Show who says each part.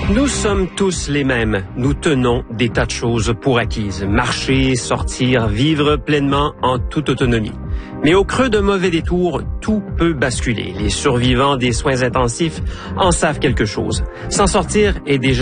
Speaker 1: Nous sommes tous les mêmes. Nous tenons des tas de choses pour acquises. Marcher, sortir, vivre pleinement en toute autonomie. Mais au creux d'un mauvais détour, tout peut basculer. Les survivants des soins intensifs en savent quelque chose. S'en sortir est déjà